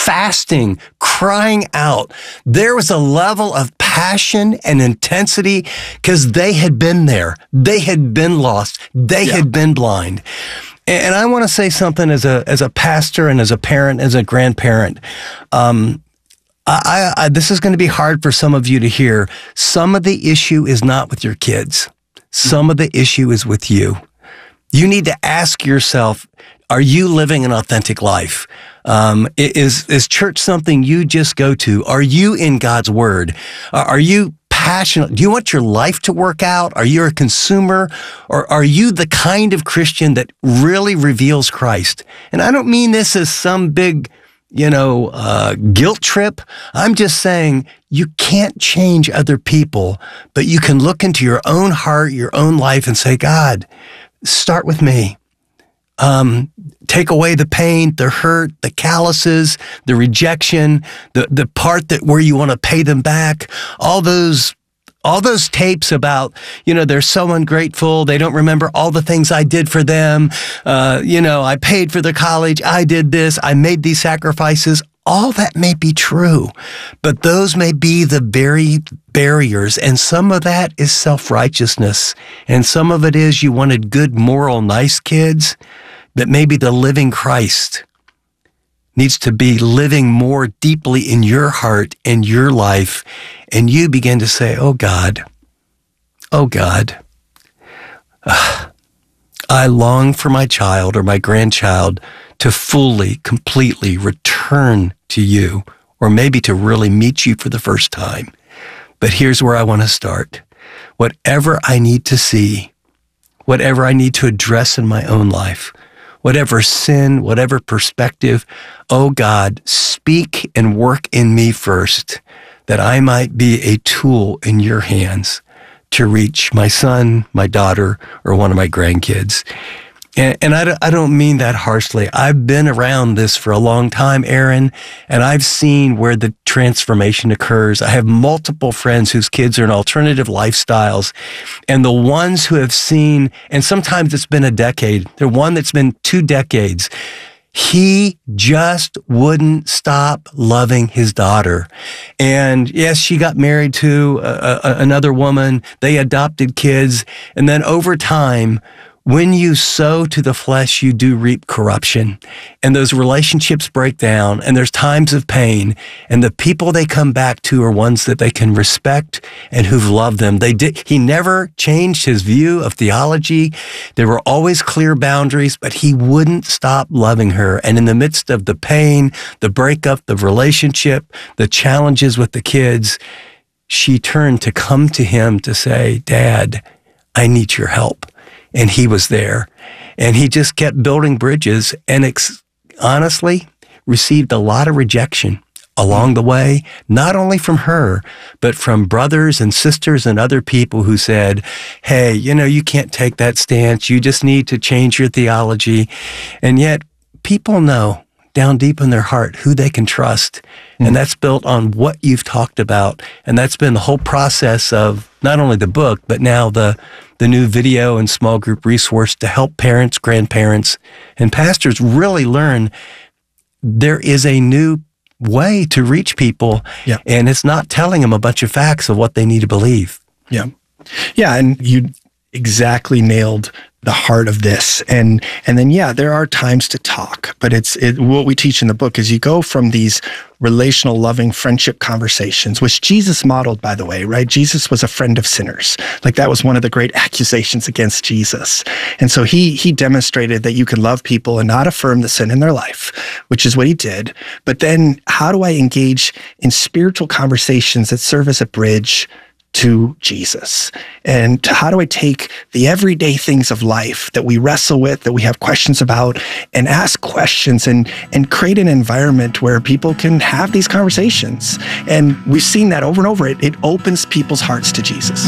fasting, crying out. There was a level of passion and intensity because they had been there. They had been lost. They had been blind. And I want to say something as a pastor and as a parent, as a grandparent. This is going to be hard for some of you to hear. Some of the issue is not with your kids. Some of the issue is with you. You need to ask yourself, are you living an authentic life? Is church something you just go to? Are you in God's word? Are you passionate? Do you want your life to work out? Are you a consumer? Or are you the kind of Christian that really reveals Christ? And I don't mean this as some big, guilt trip. I'm just saying you can't change other people, but you can look into your own heart, your own life and say, God, start with me. Take away the pain, the hurt, the calluses, the rejection, the part where you want to pay them back, all those tapes about, they're so ungrateful. They don't remember all the things I did for them. I paid for their college. I did this. I made these sacrifices. All that may be true, but those may be the very barriers. And some of that is self-righteousness. And some of it is you wanted good, moral, nice kids, but maybe the living Christ needs to be living more deeply in your heart and your life. And you begin to say, oh God, I long for my child or my grandchild to fully, completely return to you, or maybe to really meet you for the first time. But here's where I want to start. Whatever I need to see, whatever I need to address in my own life, whatever sin, whatever perspective, oh God, speak and work in me first, that I might be a tool in your hands to reach my son, my daughter, or one of my grandkids. And I don't mean that harshly. I've been around this for a long time, Aaron, and I've seen where the transformation occurs. I have multiple friends whose kids are in alternative lifestyles, and the ones who have seen, and sometimes it's been a decade, the one that's been 2 decades, he just wouldn't stop loving his daughter. And yes, she got married to another woman. They adopted kids. And then over time, when you sow to the flesh, you do reap corruption. And those relationships break down, and there's times of pain. And the people they come back to are ones that they can respect and who've loved them. He never changed his view of theology. There were always clear boundaries, but he wouldn't stop loving her. And in the midst of the pain, the breakup, the relationship, the challenges with the kids, she turned to come to him to say, Dad, I need your help. And he was there, and he just kept building bridges and honestly received a lot of rejection along the way, not only from her, but from brothers and sisters and other people who said, hey, you can't take that stance. You just need to change your theology. And yet people know down deep in their heart who they can trust. And that's built on what you've talked about. And that's been the whole process of not only the book, but now the new video and small group resource to help parents, grandparents, and pastors really learn there is a new way to reach people. Yeah. And it's not telling them a bunch of facts of what they need to believe. Yeah. Yeah. And you exactly nailed the heart of this. And then, there are times to talk, but what we teach in the book is you go from these relational, loving friendship conversations, which Jesus modeled, by the way, right? Jesus was a friend of sinners. Like that was one of the great accusations against Jesus. And so he demonstrated that you can love people and not affirm the sin in their life, which is what he did. But then how do I engage in spiritual conversations that serve as a bridge to Jesus? And how do I take the everyday things of life that we wrestle with, that we have questions about, and ask questions and create an environment where people can have these conversations? And we've seen that over and over. It opens people's hearts to Jesus.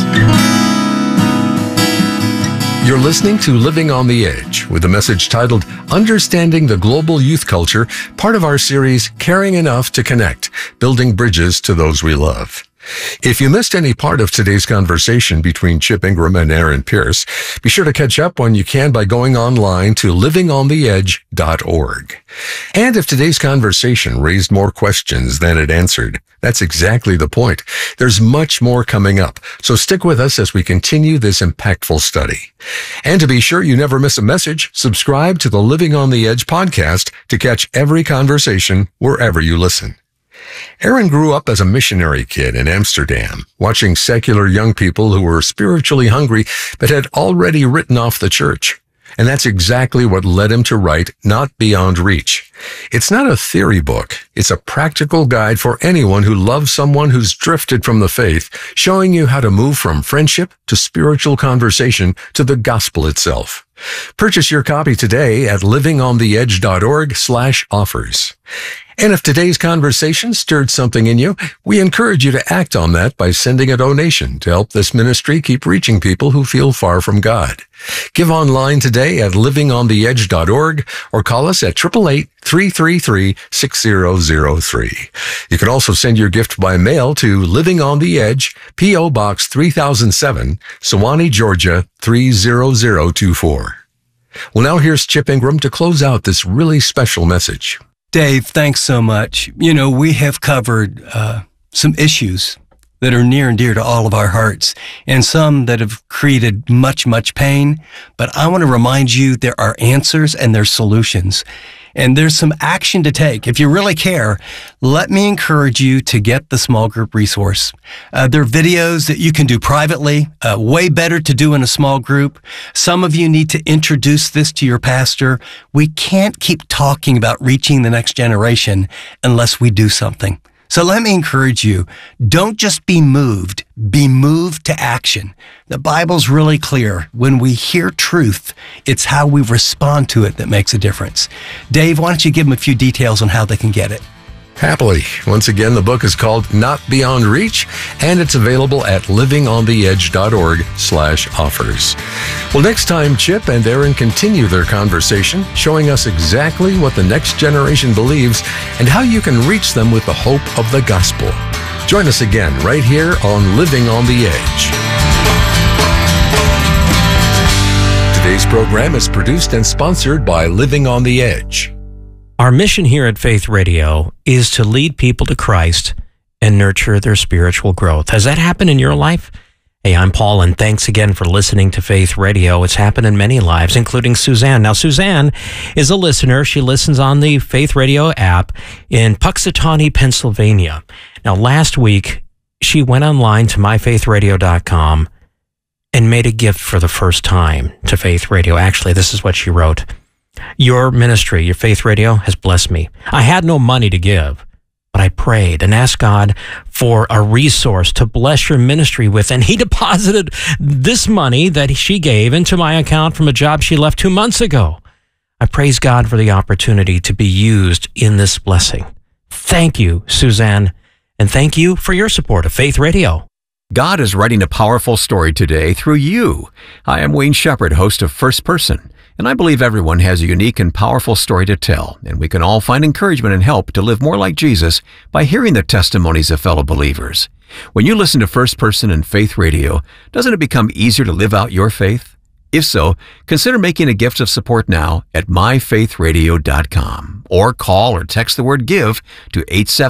You're listening to Living on the Edge with a message titled Understanding the Global Youth Culture, part of our series Caring Enough to Connect, Building Bridges to Those We Love. If you missed any part of today's conversation between Chip Ingram and Aaron Pierce, be sure to catch up when you can by going online to livingontheedge.org. And if today's conversation raised more questions than it answered, that's exactly the point. There's much more coming up, so stick with us as we continue this impactful study. And to be sure you never miss a message, subscribe to the Living on the Edge podcast to catch every conversation wherever you listen. Aaron grew up as a missionary kid in Amsterdam, watching secular young people who were spiritually hungry but had already written off the church. And that's exactly what led him to write Not Beyond Reach. It's not a theory book. It's a practical guide for anyone who loves someone who's drifted from the faith, showing you how to move from friendship to spiritual conversation to the gospel itself. Purchase your copy today at livingontheedge.org/offers. And if today's conversation stirred something in you, we encourage you to act on that by sending a donation to help this ministry keep reaching people who feel far from God. Give online today at livingontheedge.org or call us at 888-333-6003. You can also send your gift by mail to Living on the Edge, P.O. Box 3007, Sewanee, Georgia 30024. Well, now here's Chip Ingram to close out this really special message. Dave, thanks so much. You know, we have covered some issues that are near and dear to all of our hearts, and some that have created much, much pain. But I want to remind you there are answers and there's solutions. And there's some action to take. If you really care, let me encourage you to get the small group resource. There are videos that you can do privately, way better to do in a small group. Some of you need to introduce this to your pastor. We can't keep talking about reaching the next generation unless we do something. So let me encourage you, don't just be moved to action. The Bible's really clear. When we hear truth, it's how we respond to it that makes a difference. Dave, why don't you give them a few details on how they can get it? Happily. Once again, the book is called Not Beyond Reach, and it's available at livingontheedge.org/offers. Well, next time, Chip and Aaron continue their conversation, showing us exactly what the next generation believes and how you can reach them with the hope of the gospel. Join us again right here on Living on the Edge. Today's program is produced and sponsored by Living on the Edge. Our mission here at Faith Radio is to lead people to Christ and nurture their spiritual growth. Has that happened in your life? Hey, I'm Paul, and thanks again for listening to Faith Radio. It's happened in many lives, including Suzanne. Now, Suzanne is a listener. She listens on the Faith Radio app in Puxatawney, Pennsylvania. Now, last week, she went online to myfaithradio.com and made a gift for the first time to Faith Radio. Actually, this is what she wrote. Your ministry, your Faith Radio, has blessed me. I had no money to give, but I prayed and asked God for a resource to bless your ministry with, and He deposited this money that she gave into my account from a job she left 2 months ago. I praise God for the opportunity to be used in this blessing. Thank you, Suzanne, and thank you for your support of Faith Radio. God is writing a powerful story today through you. I am Wayne Shepherd, host of First Person. And I believe everyone has a unique and powerful story to tell, and we can all find encouragement and help to live more like Jesus by hearing the testimonies of fellow believers. When you listen to First Person and Faith Radio, doesn't it become easier to live out your faith? If so, consider making a gift of support now at myfaithradio.com or call or text the word GIVE to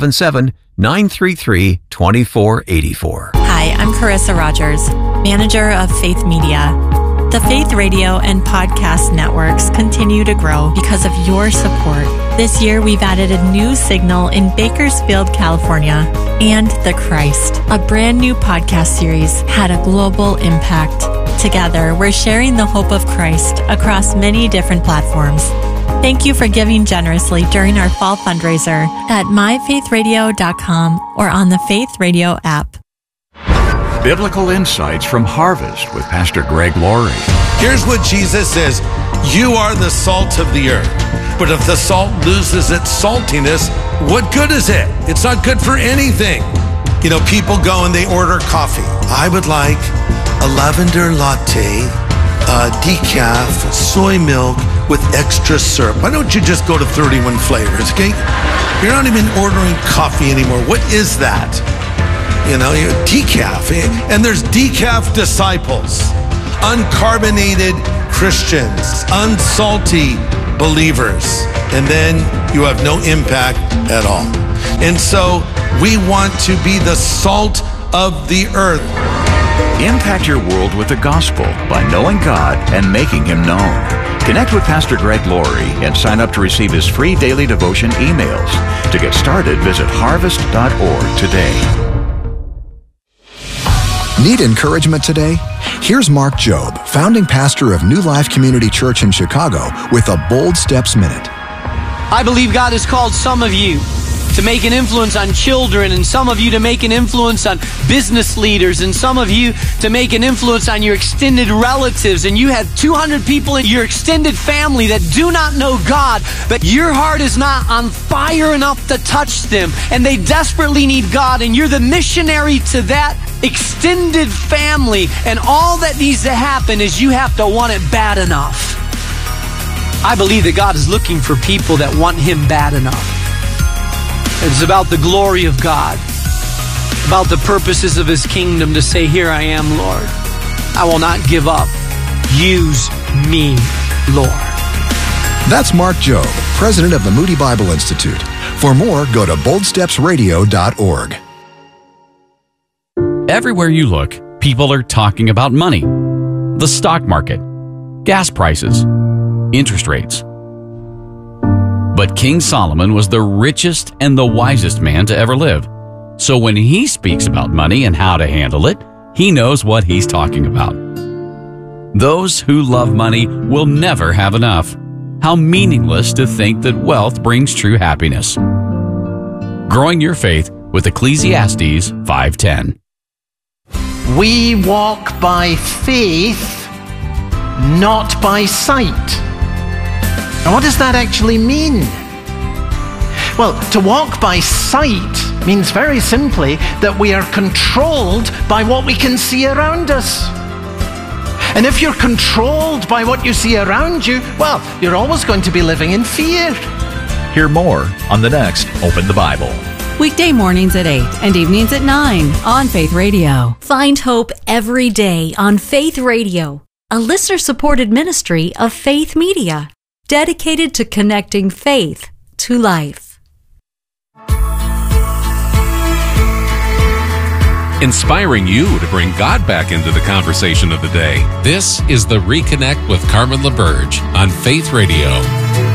877-933-2484. Hi, I'm Carissa Rogers, manager of Faith Media. The Faith Radio and podcast networks continue to grow because of your support. This year, we've added a new signal in Bakersfield, California, and The Christ, a brand new podcast series, had a global impact. Together, we're sharing the hope of Christ across many different platforms. Thank you for giving generously during our fall fundraiser at myfaithradio.com or on the Faith Radio app. Biblical insights from Harvest with Pastor Greg Laurie. Here's what Jesus says. You are the salt of the earth. But if the salt loses its saltiness, what good is it? It's not good for anything. You know, people go and they order coffee. I would like a lavender latte, decaf, soy milk with extra syrup. Why don't you just go to 31 flavors, okay? You're not even ordering coffee anymore. What is that? decaf. And there's decaf disciples, uncarbonated Christians, unsalty believers. And then you have no impact at all. And so we want to be the salt of the earth. Impact your world with the gospel by knowing God and making Him known. Connect with Pastor Greg Laurie and sign up to receive his free daily devotion emails. To get started, visit harvest.org today. Need encouragement today? Here's Mark Jobe, founding pastor of New Life Community Church in Chicago, with a Bold Steps Minute. I believe God has called some of you to make an influence on children, and some of you to make an influence on business leaders, and some of you to make an influence on your extended relatives. And you have 200 people in your extended family that do not know God, but your heart is not on fire enough to touch them, and they desperately need God, and you're the missionary to that extended family, and all that needs to happen is you have to want it bad enough. I believe that God is looking for people that want Him bad enough. It's about the glory of God, about the purposes of His kingdom, to say, here I am, Lord. I will not give up. Use me, Lord. That's Mark Jobe, president of the Moody Bible Institute. For more, go to boldstepsradio.org. Everywhere you look, people are talking about money, the stock market, gas prices, interest rates. But King Solomon was the richest and the wisest man to ever live. So when he speaks about money and how to handle it, he knows what he's talking about. Those who love money will never have enough. How meaningless to think that wealth brings true happiness. Growing your faith with Ecclesiastes 5:10. We walk by faith, not by sight. Now, what does that actually mean? Well, to walk by sight means very simply that we are controlled by what we can see around us. And if you're controlled by what you see around you, well, you're always going to be living in fear. Hear more on the next Open the Bible. Weekday mornings at 8 and evenings at 9 on Faith Radio. Find hope every day on Faith Radio, a listener-supported ministry of Faith Media, dedicated to connecting faith to life. Inspiring you to bring God back into the conversation of the day. This is the Reconnect with Carmen LaBerge on Faith Radio.